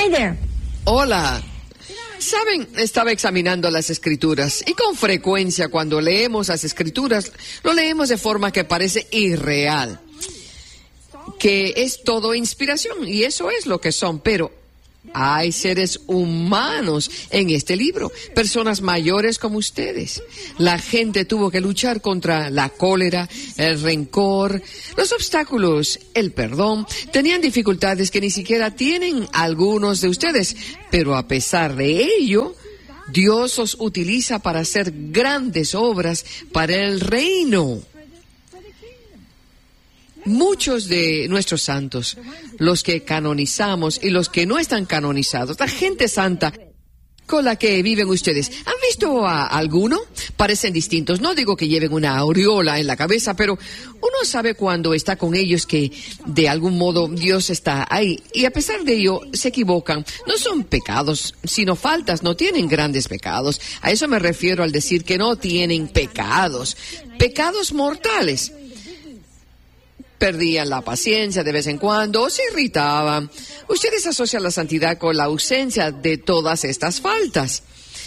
Hi there. Hola. Saben, estaba examinando las escrituras y con frecuencia cuando leemos las escrituras, lo leemos de forma que parece irreal, que es todo inspiración, y eso es lo que son, pero hay seres humanos en este libro, personas mayores como ustedes. La gente tuvo que luchar contra la cólera, el rencor, los obstáculos, el perdón. Tenían dificultades que ni siquiera tienen algunos de ustedes, pero a pesar de ello, Dios os utiliza para hacer grandes obras para el reino. Muchos de nuestros santos, los que canonizamos y los que no están canonizados, la gente santa con la que viven ustedes, ¿han visto a alguno? Parecen distintos. No digo que lleven una aureola en la cabeza, pero uno sabe cuando está con ellos que de algún modo Dios está ahí. Y a pesar de ello, se equivocan. No son pecados, sino faltas. No tienen grandes pecados. A eso me refiero al decir que no tienen pecados. Pecados mortales. Perdían la paciencia de vez en cuando o se irritaban. Ustedes asocian la santidad con la ausencia de todas estas faltas.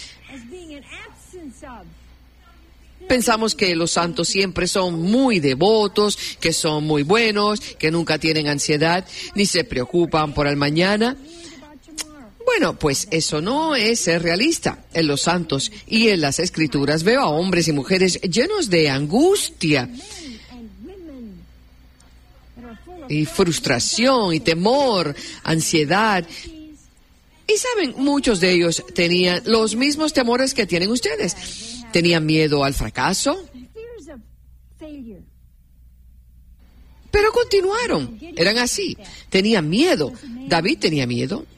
Pensamos que los santos siempre son muy devotos, que son muy buenos, que nunca tienen ansiedad, ni se preocupan por el mañana. Bueno, pues eso no es ser realista. En los santos y en las escrituras veo a hombres y mujeres llenos de angustia y frustración y temor, ansiedad. Y saben, muchos de ellos tenían los mismos temores que tienen ustedes. Tenían miedo al fracaso, pero continuaron. Eran así. Tenían miedo. David tenía miedo.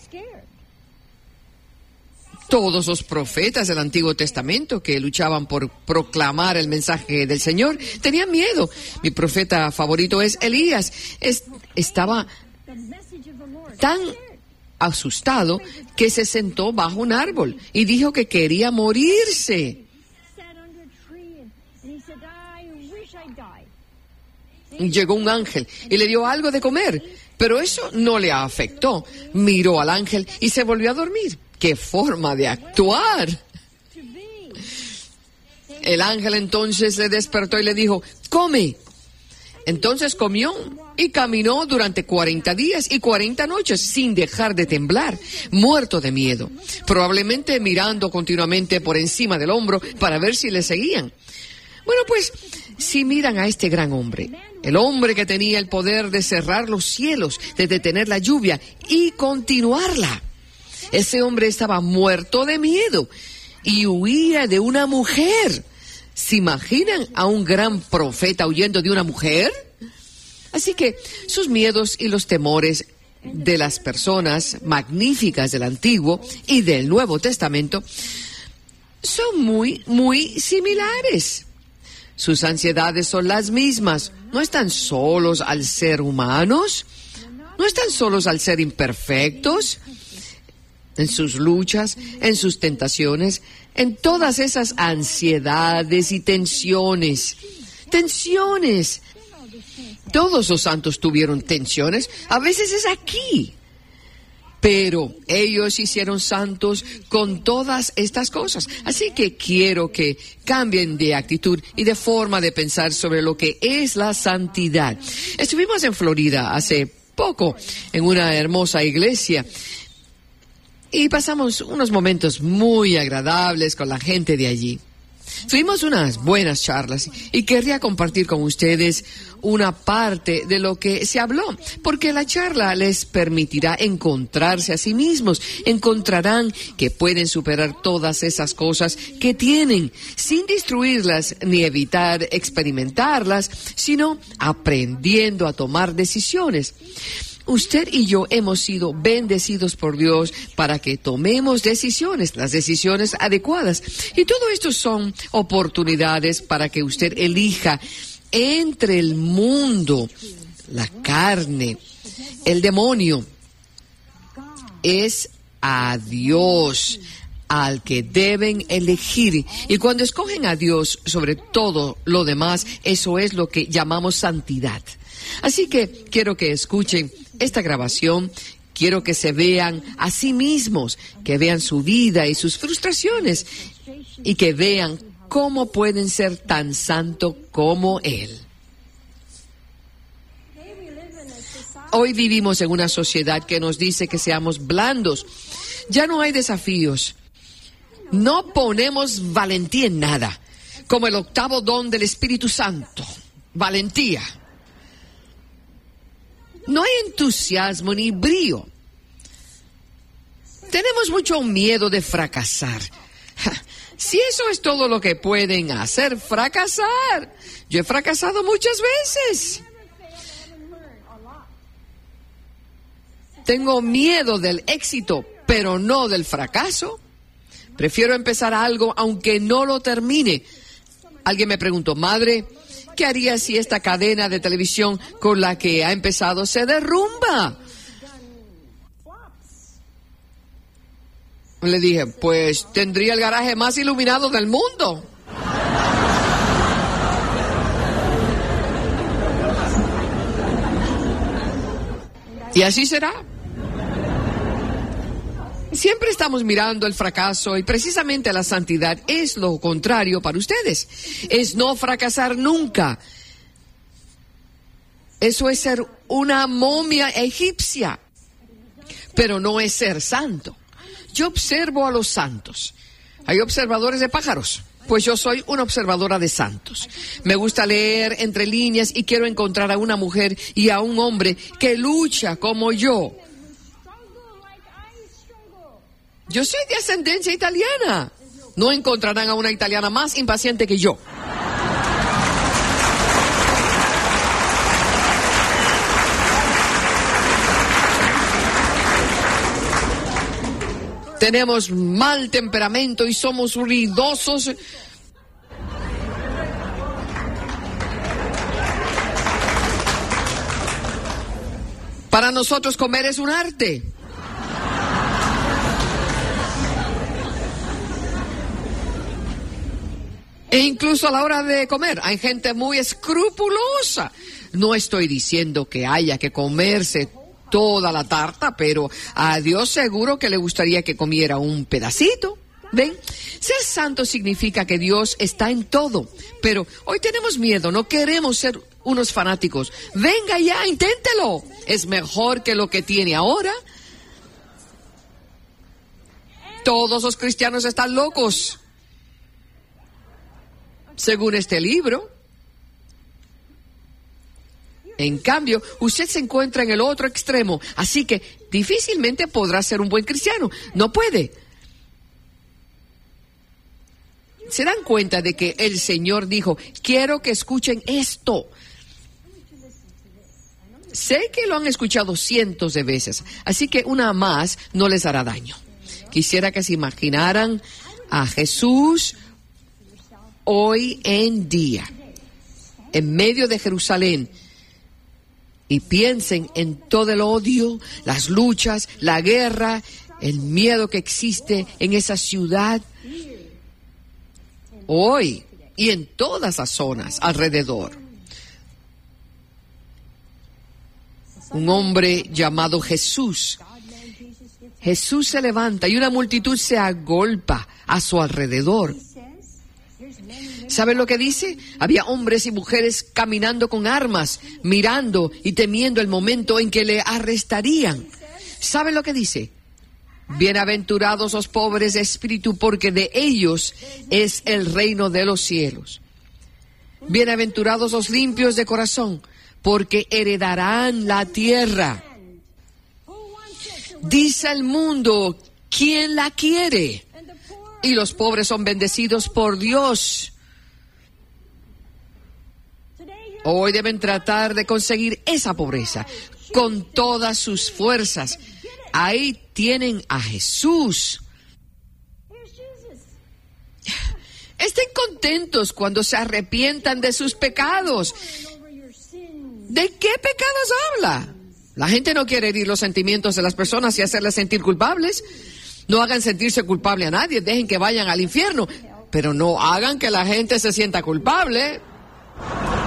Todos los profetas del Antiguo Testamento que luchaban por proclamar el mensaje del Señor tenían miedo. Mi profeta favorito es Elías. Estaba tan asustado que se sentó bajo un árbol y dijo que quería morirse. Llegó un ángel y le dio algo de comer, pero eso no le afectó. Miró al ángel y se volvió a dormir. ¡Qué forma de actuar! El ángel entonces le despertó y le dijo, ¡come! Entonces comió y caminó durante 40 días y 40 noches sin dejar de temblar, muerto de miedo, probablemente mirando continuamente por encima del hombro para ver si le seguían. Bueno, pues, si miran a este gran hombre, el hombre que tenía el poder de cerrar los cielos, de detener la lluvia y continuarla. Ese hombre estaba muerto de miedo y huía de una mujer. ¿Se imaginan a un gran profeta huyendo de una mujer? Así que sus miedos y los temores de las personas magníficas del Antiguo y del Nuevo Testamento son muy, muy similares. Sus ansiedades son las mismas. No están solos al ser humanos, no están solos al ser imperfectos. En sus luchas, en sus tentaciones, en todas esas ansiedades y tensiones. ¡Tensiones! Todos los santos tuvieron tensiones, a veces es aquí. Pero ellos hicieron santos con todas estas cosas. Así que quiero que cambien de actitud y de forma de pensar sobre lo que es la santidad. Estuvimos en Florida hace poco, en una hermosa iglesia. Y pasamos unos momentos muy agradables con la gente de allí. Tuvimos unas buenas charlas y querría compartir con ustedes una parte de lo que se habló, porque la charla les permitirá encontrarse a sí mismos. Encontrarán que pueden superar todas esas cosas que tienen, sin destruirlas ni evitar experimentarlas, sino aprendiendo a tomar decisiones. Usted y yo hemos sido bendecidos por Dios para que tomemos decisiones, las decisiones adecuadas. Y todo esto son oportunidades para que usted elija entre el mundo, la carne, el demonio. Es a Dios al que deben elegir. Y cuando escogen a Dios sobre todo lo demás, eso es lo que llamamos santidad. Así que quiero que escuchen esta grabación Quiero que se vean a sí mismos, que vean su vida y sus frustraciones y que vean cómo pueden ser tan santos como Él. Hoy vivimos en una sociedad que nos dice que seamos blandos. Ya no hay desafíos. No ponemos valentía en nada, como el octavo don del Espíritu Santo, valentía. No hay entusiasmo ni brío. Tenemos mucho miedo de fracasar. Si eso es todo lo que pueden hacer, fracasar. Yo he fracasado muchas veces. Tengo miedo del éxito, pero no del fracaso. Prefiero empezar algo aunque no lo termine. Alguien me preguntó, madre, ¿qué haría si esta cadena de televisión con la que ha empezado se derrumba? Le dije, pues tendría el garaje más iluminado del mundo. Y así será. Siempre estamos mirando el fracaso y precisamente la santidad es lo contrario para ustedes. Es no fracasar nunca. Eso es ser una momia egipcia, pero no es ser santo. Yo observo a los santos. ¿Hay observadores de pájaros? Pues yo soy una observadora de santos. Me gusta leer entre líneas y quiero encontrar a una mujer y a un hombre que lucha como yo. Yo soy de ascendencia italiana. No encontrarán a una italiana más impaciente que yo. Tenemos mal temperamento y somos ruidosos. Para nosotros comer es un arte. E incluso a la hora de comer hay gente muy escrupulosa. No estoy diciendo que haya que comerse toda la tarta, pero a Dios seguro que le gustaría que comiera un pedacito. ¿Ven? Ser santo significa que Dios está en todo, pero hoy tenemos miedo, no queremos ser unos fanáticos. Venga ya, inténtelo. Es mejor que lo que tiene ahora. Todos los cristianos están locos, según este libro. En cambio, usted se encuentra en el otro extremo, así que difícilmente podrá ser un buen cristiano. No puede. ¿Se dan cuenta de que el Señor dijo, quiero que escuchen esto? Sé que lo han escuchado cientos de veces, así que una más no les hará daño. Quisiera que se imaginaran a Jesús hoy en día, en medio de Jerusalén, y piensen en todo el odio, las luchas, la guerra, el miedo que existe en esa ciudad hoy y en todas las zonas alrededor. Un hombre llamado Jesús. Jesús se levanta y una multitud se agolpa a su alrededor. ¿Saben lo que dice? Había hombres y mujeres caminando con armas, mirando y temiendo el momento en que le arrestarían. ¿Saben lo que dice? Bienaventurados los pobres de espíritu, porque de ellos es el reino de los cielos. Bienaventurados los limpios de corazón, porque heredarán la tierra. Dice el mundo, ¿quién la quiere? Y los pobres son bendecidos por Dios. Hoy deben tratar de conseguir esa pobreza con todas sus fuerzas. Ahí tienen a Jesús. Estén contentos cuando se arrepientan de sus pecados. ¿De qué pecados habla? La gente no quiere herir los sentimientos de las personas y hacerlas sentir culpables. No hagan sentirse culpable a nadie, dejen que vayan al infierno, pero no hagan que la gente se sienta culpable.